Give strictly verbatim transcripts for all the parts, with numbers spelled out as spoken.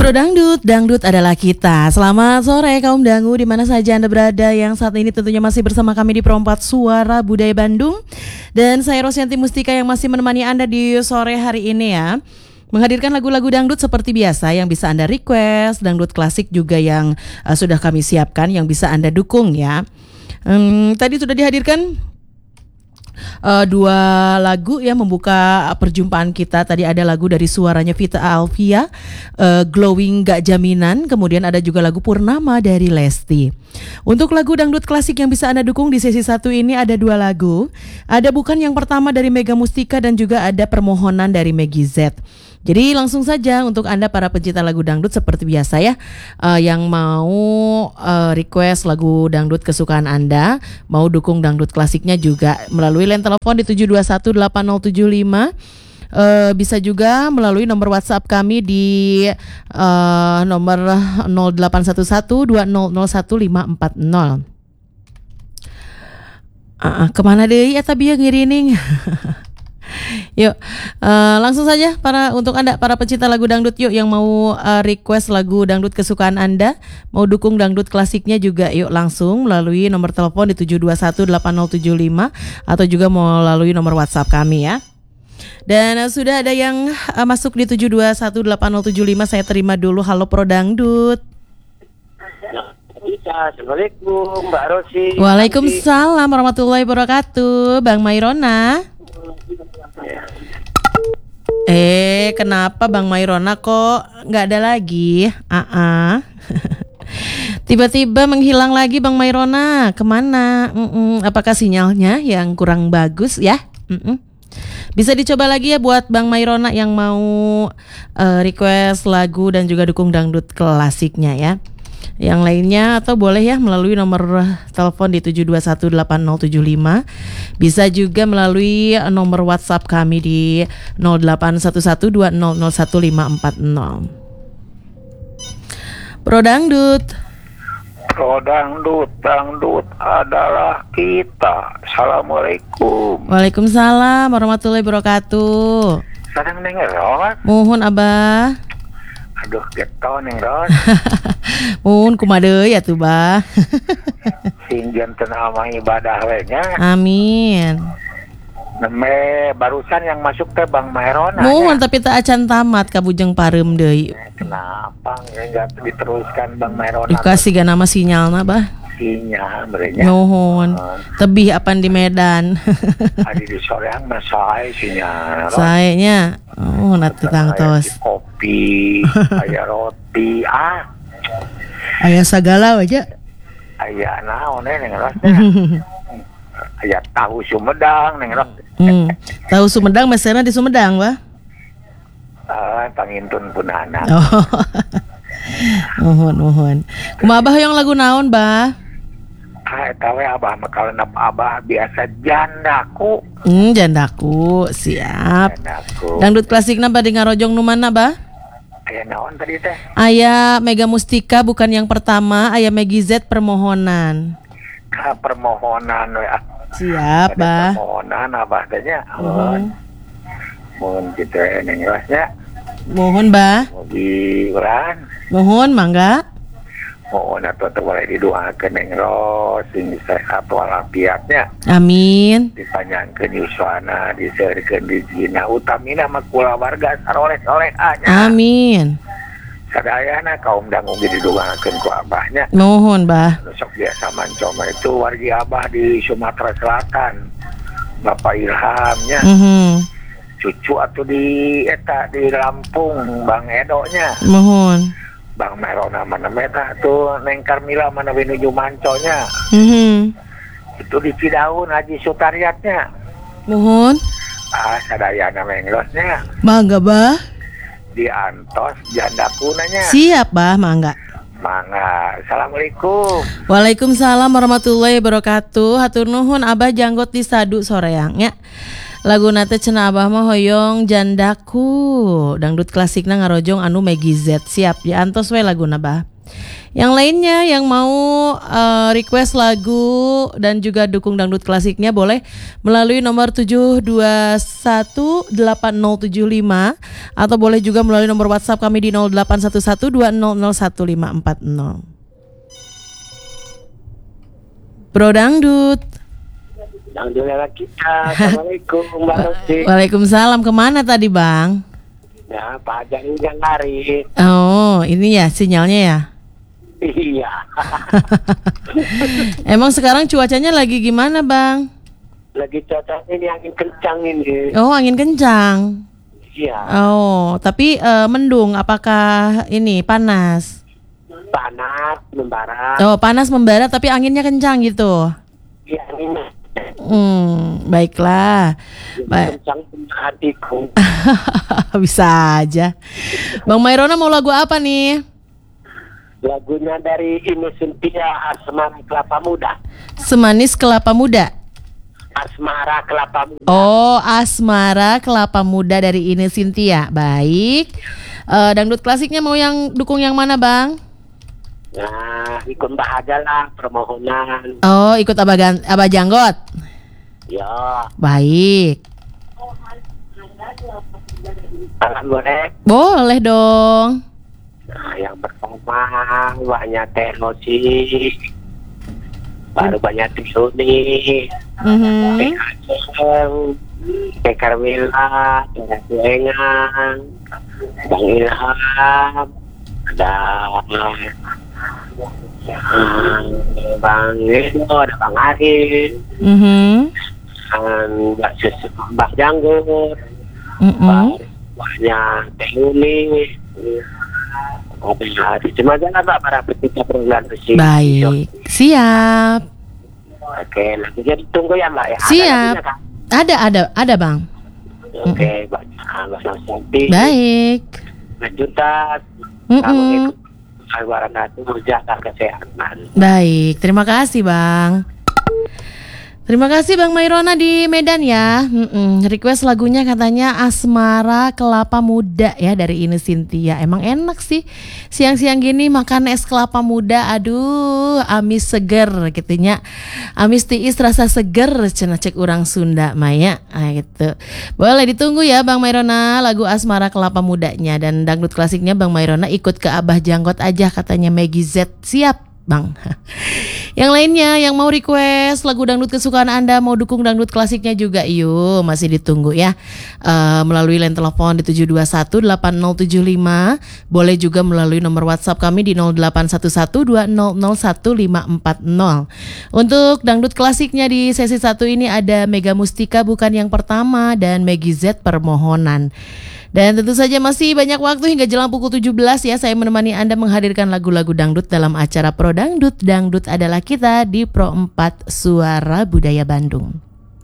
Pro Dangdut, Dangdut adalah kita. Selamat sore kaum dangu di mana saja Anda berada, yang saat ini tentunya masih bersama kami di Pro empat Suara Budaya Bandung. Dan saya Rosyanti Mustika yang masih menemani Anda di sore hari ini ya. Menghadirkan lagu-lagu dangdut seperti biasa yang bisa Anda request, dangdut klasik juga yang uh, sudah kami siapkan yang bisa Anda dukung ya. Hmm, tadi sudah dihadirkan Uh, dua lagu ya membuka perjumpaan kita. Tadi ada lagu dari suaranya Vita Alvia, uh, Glowing Gak Jaminan. Kemudian ada juga lagu Purnama dari Lesti. Untuk lagu dangdut klasik yang bisa Anda dukung di sesi satu ini ada dua lagu. Ada Bukan yang pertama dari Mega Mustika dan juga ada Permohonan dari Meggy Z. Jadi langsung saja untuk Anda para pencinta lagu dangdut seperti biasa ya, uh, yang mau uh, request lagu dangdut kesukaan Anda, mau dukung dangdut klasiknya juga melalui line telepon di tujuh dua satu delapan nol tujuh lima. Uh, bisa juga melalui nomor WhatsApp kami di uh, nomor nol delapan satu satu dua nol nol satu lima empat nol. Uh, kemana deh ya tapi ya ngirining. Yuk uh, langsung saja para untuk Anda para pecinta lagu dangdut yuk yang mau uh, request lagu dangdut kesukaan Anda, mau dukung dangdut klasiknya juga yuk langsung melalui nomor telepon di tujuh dua satu delapan nol tujuh lima atau juga melalui nomor WhatsApp kami ya. Dan uh, sudah ada yang uh, masuk di tujuh dua satu delapan nol tujuh lima, saya terima dulu. Halo Pro Dangdut. Assalamualaikum Mbak Rosi. Waalaikumsalam warahmatullahi wabarakatuh. Bang Mairona. Eh, kenapa Bang Mairona kok nggak ada lagi? Ah, tiba-tiba menghilang lagi Bang Mairona. Kemana? Mm-mm. Apakah sinyalnya yang kurang bagus ya? Mm-mm. Bisa dicoba lagi ya buat Bang Mairona yang mau uh, request lagu dan juga dukung dangdut klasiknya ya. Yang lainnya atau boleh ya melalui nomor telepon di tujuh dua satu delapan nol tujuh lima. Bisa juga melalui nomor WhatsApp kami di nol delapan satu satu dua nol nol satu lima empat nol. Pro Dangdut. Pro Dangdut, dangdut adalah kita. Assalamualaikum. Waalaikumsalam warahmatullahi wabarakatuh. Sadang denger Ros? Mohon Abah. Aduh, getol neng Ros. Mohon kumadeui ya tuh Bah. Singgian tenang ama ibadah we nya. Amin. Neme barusan yang masuk teh Bang Mairona. Mohon tapi tak acan tamat kabujeng pareum deui. Kenapa enggak diteruskan Bang Mairona? Dikasih ga nama sinyalna Bah. Sinyal berenya. Mohon. Tebih apan di Medan. Adi di soreang mah sae sinyal. Saenya. Oh, nanti tangtos. Kopi, aya roti, ah. Aya sagala aja. Aya naon neng Ros. Aya tahu Sumedang neng Ros. Hmm. Tahu Sumedang mesena di Sumedang, Bah? Ah, pangintun punana. Oh. Mohon, mohon. Kumaha Abah yang lagu naon, Bah? Ah, eta we Abah mah kalena Abah biasa jandaku. Hmm, jandaku, siap. Jandaku. Dangdut klasikna bade ngarojong nu mana, Bah? Aya naon tadi teh? Aya Mega Mustika Bukan yang pertama, aya Meggy Z Permohonan. Ka permohonan we. Siap, Bah. Permohonan Abah teh nya. Hmm. Mun kitu neng Rosnya. Mohon, Bah. Mugi urang. Mohon, mangga. Mohon atuh teh boleh didoakeun neng Ros sing sehat walafiatnya. Amin. Dipanjangkeun yuswana, diseurkeun rezekina, utamina mah kulawarga saroleh-oleh anya. Amin. Sadayana kaum dangu didoakeun ku Abahnya. Mohon, Bah. Sok biasa mancoma itu wargi Abah di Sumatera Selatan. Bapak Ilhamnya. Mhm. Cucu atuh di eta di Lampung Bang Edonya. Mohon. Bang Mairona mana meta tuh Neng Karmila mana menuju manconya. Mhm. Itu di Cidaun Haji Sutariatnya. Mohon. Ah sadayana menglosnya. Mangga, Bah. Di Antos jandakunanya. Siap, Bah, mangga. Mangga. Assalamualaikum. Waalaikumsalam warahmatullahi wabarakatuh. Hatur nuhun Abah janggot di Sadu soreang nya. Lagu nate cenah Abah mah hoyong jandaku. Dangdut klasikna ngarojong anu Meggy Z. Siap ya antos we laguna Bah. Yang lainnya yang mau uh, request lagu dan juga dukung dangdut klasiknya boleh melalui nomor tujuh dua satu delapan nol tujuh lima atau boleh juga melalui nomor WhatsApp kami di nol delapan satu satu dua nol nol satu lima empat nol. Bro Dangdut. Alhamdulillah kita. Assalamualaikum Mbak Rosti. Waalaikumsalam. Kemana tadi Bang? Ya Pak Jani yang lari. Oh ini ya sinyalnya ya. Iya. Emang sekarang cuacanya lagi gimana Bang? Lagi cuaca ini angin kencang ini. Oh angin kencang. Iya. Oh tapi uh, mendung. Apakah ini panas? Panas membara. Oh panas membara tapi anginnya kencang gitu. Iya anginnya. Hmm baiklah. Baik. Kencang hatiku. Bisa aja. Bang Mairona mau lagu apa nih? Lagunya dari Ine Cynthia, Asmara Kelapa Muda. Semanis Kelapa Muda. Asmara Kelapa Muda. Oh, Asmara Kelapa Muda dari Ine Cynthia. Baik. Uh, dangdut klasiknya mau yang dukung yang mana, Bang? Nah, ikut Mbah aja lah permohonan. Oh, ikut Abah, Gan- Abah Janggot. Ya. Baik. Alat boleh? Boleh dong. Nah, yang pertama banyak teknologi, baru banyak Tisuni, Mm-hmm. Teh Aceng, Teh Carmila, Teh Tuengang, Bang Ilham, ada um, Bang Edo, ada Bang Arin, Mm-hmm. dan Mbak Susu, Mbak Janggut, Mm-hmm. banyak Teh Uli. Ada cuma jangan Mbak para pecinta perguruan musik. Baik, siap. Oke, lagunya ditunggu ya Mbak ya. Ada Siap. lagunya, kan? Ada, ada, ada Bang. Oke, banyak Mbak Santi. Baik. Lanjutan. Mm-mm. Assalamualaikum warahmatullahi wabarakatuh. Jaga kesehatan. Baik, terima kasih Bang. Terima kasih Bang Mairona di Medan ya. Mm-mm. Request lagunya katanya Asmara Kelapa Muda ya dari Ine Cynthia. Emang enak sih siang-siang gini makan es kelapa muda. Aduh, amis seger gitunya. Amis tiis rasa seger cenah cek urang Sunda Maya. Ah gitu. Boleh ditunggu ya Bang Mairona lagu Asmara Kelapa Mudanya dan dangdut klasiknya Bang Mairona ikut ke Abah Janggot aja katanya Maggie Z. Siap Bang. Yang lainnya yang mau request lagu dangdut kesukaan Anda, mau dukung dangdut klasiknya juga, yuk masih ditunggu ya. uh, Melalui line telepon di tujuh dua satu delapan nol tujuh lima. Boleh juga melalui nomor WhatsApp kami di nol delapan satu satu dua nol nol satu lima empat nol. Untuk dangdut klasiknya di sesi satu ini ada Mega Mustika Bukan Yang Pertama dan Maggie Z Permohonan. Dan tentu saja masih banyak waktu hingga jelang pukul tujuh belas ya. Saya menemani Anda menghadirkan lagu-lagu dangdut dalam acara Pro Dangdut. Dangdut adalah kita di Pro empat Suara Budaya Bandung.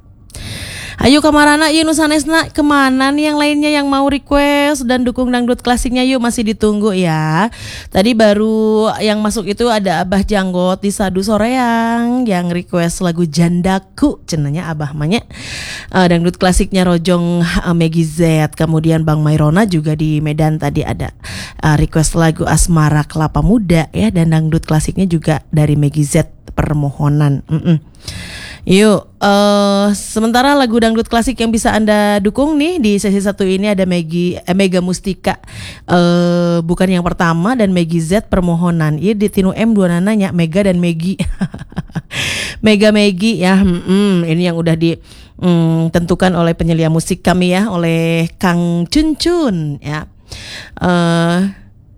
Ayo Kamarana, yuk Nusanesna, kemana nih yang lainnya yang mau request dan dukung dangdut klasiknya, yuk masih ditunggu ya. Tadi baru yang masuk itu ada Abah Janggot di Sadu Soreang yang request lagu Jandaku, cenanya Abah manya. Uh, dangdut klasiknya Rojong uh, Maggie Z, kemudian Bang Mairona juga di Medan tadi ada uh, request lagu Asmara Kelapa Muda ya, dan dangdut klasiknya juga dari Maggie Z Permohonan. Mm-mm. Yuk, uh, sementara lagu dangdut klasik yang bisa Anda dukung nih di sesi satu ini ada Maggie, eh, Mega Mustika uh, Bukan Yang Pertama dan Maggie Z Permohonan. Iya di Tinu M dua nananya Mega dan Maggie. Mega Maggie ya, hmm, ini yang udah ditentukan oleh penyelia musik kami ya, oleh Kang Cun Cun ya. Uh,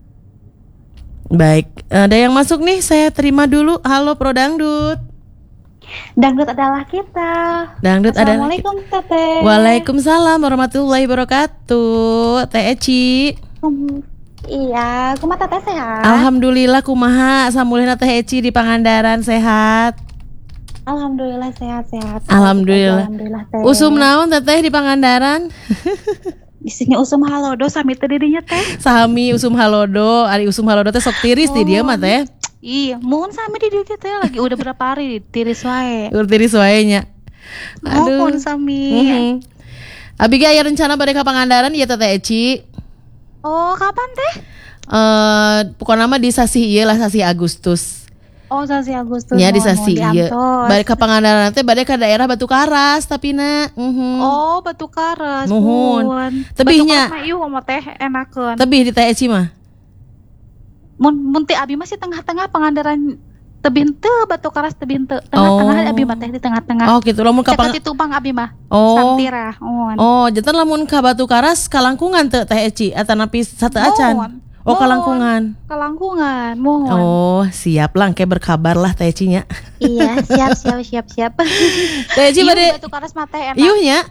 baik, ada yang masuk nih, saya terima dulu. Halo Pro Dangdut. Dangdut adalah kita. Dangdut adalah Assalamualaikum Teteh. Waalaikumsalam warahmatullahi wabarakatuh. Teh Eci. Um, iya, kumaha Teteh sehat? Alhamdulillah kumaha samulihna Teh Eci di Pangandaran sehat. Alhamdulillah sehat-sehat. Alhamdulillah. Alhamdulillah Teh. Usum naon Teteh di Pangandaran? Isinya usum halodo sami teu didinya Teh. Sami usum halodo, ari usum halodo teh sok tiris di dia mah Teh. Iya, mohon sami di dieu Teh lagi udah berapa hari tiris wae. Udah tiris wae nya. Aduh. Mohon sami. Mm-hmm. Abi ge aya rencana bade ka Pangandaran ya Teh Eci? Oh, kapan Teh? Eh pokoknya nama di sasi ieu lah sasi Agustus. Oh, sasi Agustus. Ya di mohon, sasi mohon ieu. diantos. Balik ke Pangandaran teh bade ka daerah Batu Karas tapi na. Mhm. Oh, Batu Karas. Nuhun. Pun. Tebihnya. Batu Karas mah ieu mah teh enakeun. Tebih di T E C I mah. Mun mun ti abi masih tengah-tengah Pangandaran tebih teu Batu Karas tebih teu. Tengah-tengah Oh. abi mah teh di tengah-tengah. Oh gitu lamun ka Pang- Dekat Tumpang abi mah. Oh. Santira. Mohon. Oh, jantan lamun ka Batu Karas kalangkungan teu T E C I atau napi satu acan. Mohon. Oh, Mohon. kalangkungan. Kalangkungan. Mohon. Oh, siap lang kayak berkabar lah T E C I nya. Iya, siap siap siap siap. T E C I Ieu bade Batu Karas mah teh enak. ieuh nya.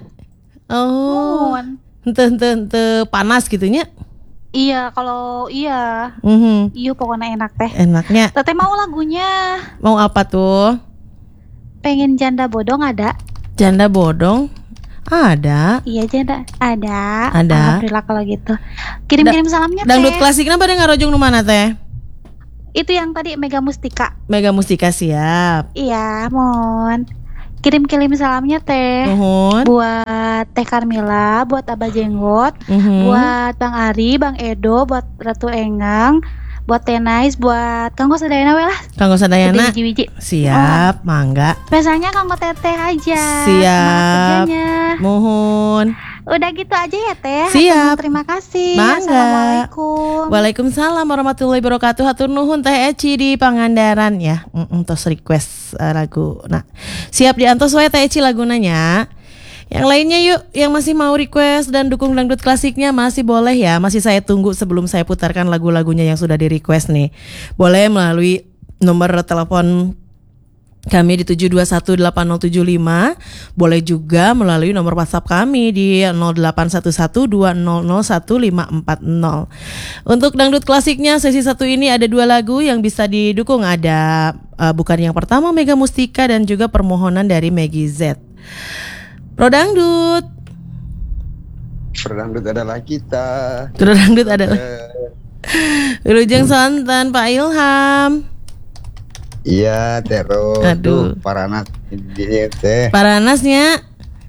Oh. Mohon. Henteu henteu henteu panas gitu nya. Iya, kalau iya, Mhm. iya pokoknya enak teh. Enaknya. Teteh mau lagunya Mau apa tuh? pengen janda bodong ada? Janda bodong? Ada. Iya janda ada. Ada. Alhamdulillah kalau gitu. Kirim-kirim salamnya teh. Dangdut klasikna pada ngarojong nu mana teh? Itu yang tadi Mega Mustika. Mega Mustika siap. Iya, mohon. Kirim-kirim salamnya teh. Nuhun. Buat Teh Carmila, buat Abah Jenggot, Mhm. buat Bang Ari, Bang Edo, buat Ratu Engang, buat Teh Nais, buat Kanggo Sadayana we lah. Kanggo sadayana. Wiji-wiji. Siap, mangga. Biasanya Kanggo Teteh aja. Siap. Semangat kerjanya. Mohon. Udah gitu aja ya Teh. Siap. Hatur nuhun, terima kasih. Mangga. Assalamualaikum. Waalaikumsalam warahmatullahi wabarakatuh. Hatur nuhun Teh Eci di Pangandaran ya. Mm tos request uh, lagu. Nah, siap diantos wae Teh Eci lagunanya. Yang lainnya yuk, yang masih mau request dan dukung dangdut klasiknya masih boleh ya. Masih saya tunggu sebelum saya putarkan lagu-lagunya yang sudah di request nih. Boleh melalui nomor telepon kami di tujuh dua satu delapan nol tujuh lima. Boleh juga melalui nomor WhatsApp kami di nol delapan satu satu dua nol nol satu lima empat nol. Untuk dangdut klasiknya sesi satu ini ada dua lagu yang bisa didukung. Ada uh, bukan yang pertama Mega Mustika dan juga permohonan dari Maggie Z. Pro dangdut. Perdangdut adalah kita. Pro dangdut adalah Wilujeng Sonten Pak Ilham. Iya, Tero. Aduh. Tuh, para anak ini teh. Paranasnya.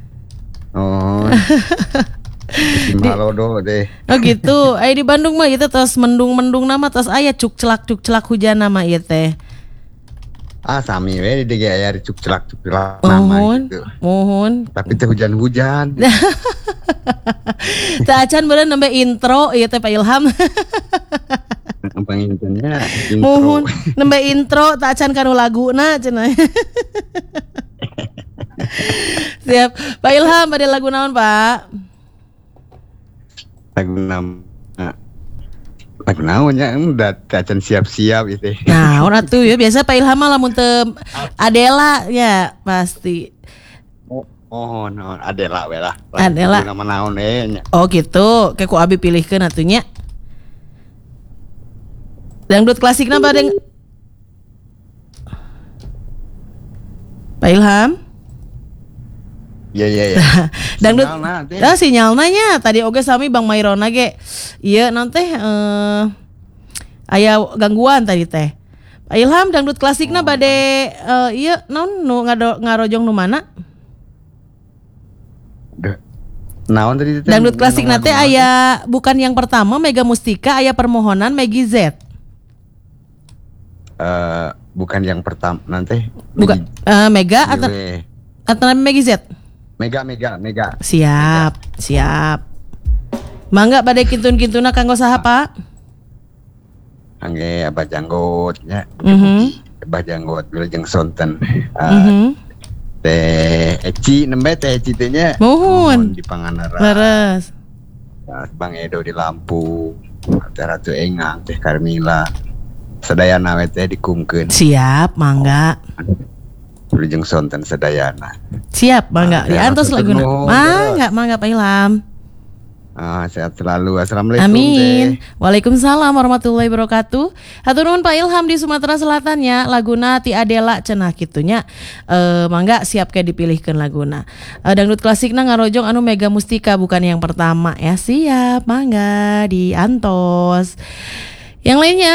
Oh. Si Malodo deh. Oh gitu. Ay di Bandung mah itu tos mendung-mendung nama tos aya cuk celak cuk celak hujan nama ieu teh. Ah, sami we di ge aya cuk celak cuk celak nama Mohon. gitu. Mohon. Tapi teh hujan-hujan. Teu acan beureun nembe intro ieu teh Pak Ilham. Pengintennya Mohon nembe intro teu acan kanu laguna cenah. Siap. Pak Ilham ada lagu naon, Pak? lagu nama lagu naonnya udah tacan siap-siap itu. Nah, orang atuh ya biasa Pak Ilham mah lamun teu Adela ya pasti. Oh, oh no, Adela we lah. Adela. Lagu nama naon eh nya. Oh gitu, kayak ku abi pilihkeun atunya. Dangdut klasikna pada Pak Ilham. Iya iya iya. Dangdut. Sinyalna, teh. Ah sinyalna nya tadi oge sami Bang Mairona ge. Ieu naon teh eh aya gangguan tadi teh. Pak Ilham dangdut klasikna bade eh ieu naon nu ngado- ngarojong nu mana? Naon tadi teh? Dangdut klasikna teh aya bukan yang pertama Mega Mustika, aya permohonan Maggie Z. Eh, bukan yang pertama nanti. Bukan eh, Mega atau Iya, atau Maggie Z. Mega mega mega. Siap, siap. Mangga pada kintun-kintuna kanggo saha, Pak? Angge Abah Janggot nya. Mhm. Abah Janggot Wilujeng Sonten. Eh, Mhm. Teh Eci nembe teh Eci teh nya. Mohon. Di Pangandaran. Leres. Nah, Bang Edo di Lampung. Teh Ratu Engang, Teh Carmila. Sadayana we teh dikungkeun. Siap, mangga. Wilujeng Sonten sadayana. Siap, mangga. Mangga, Diantos matur laguna. nuhun, Mangga, mangga Pak Ilham. Ah, sehat selalu. Assalamualaikum Amin. teh. Waalaikumsalam warahmatullahi wabarakatuh. Hatur nuhun Pak Ilham di Sumatera Selatan ya. Laguna ti Adela cenah kitunya. Eh mangga siap ke dipilihkeun laguna. Eh, dangdut klasikna ngarojong anu Mega Mustika bukan yang pertama ya. Siap, mangga diantos. Yang lainnya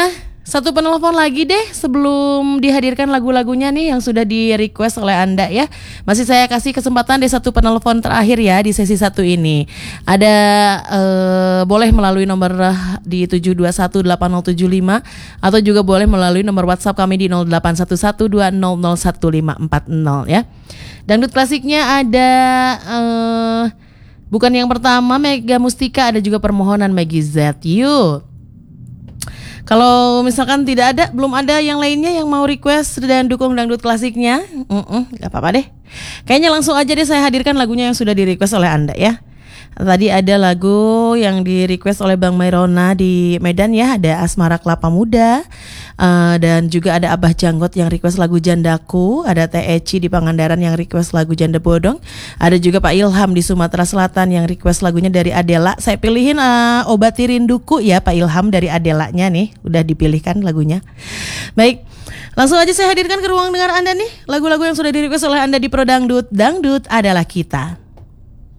satu penelpon lagi deh sebelum dihadirkan lagu-lagunya nih yang sudah di request oleh Anda ya. Masih saya kasih kesempatan deh satu penelpon terakhir ya di sesi satu ini. Ada eh, boleh melalui nomor di tujuh dua satu delapan nol tujuh lima atau juga boleh melalui nomor WhatsApp kami di nol delapan satu satu dua nol nol satu lima empat nol ya. Dangdut klasiknya ada eh, bukan yang pertama Mega Mustika, ada juga permohonan Maggie Z. Yuk. Kalau misalkan tidak ada, belum ada yang lainnya yang mau request dan dukung dangdut klasiknya, mm gak apa-apa deh. Kayaknya langsung aja deh saya hadirkan lagunya yang sudah di request oleh Anda ya. Tadi ada lagu yang di request oleh Bang Mairona di Medan ya, ada Asmara Kelapa Muda, uh, dan juga ada Abah Janggot yang request lagu Jandaku, ada Teh Eci di Pangandaran yang request lagu Janda Bodong, ada juga Pak Ilham di Sumatera Selatan yang request lagunya dari Adela. Saya pilihin uh, Obati Rinduku ya Pak Ilham dari Adelanya nih, udah dipilihkan lagunya. Baik, langsung aja saya hadirkan ke ruang dengar Anda nih lagu-lagu yang sudah di request oleh Anda di Pro Dangdut. Dangdut adalah kita.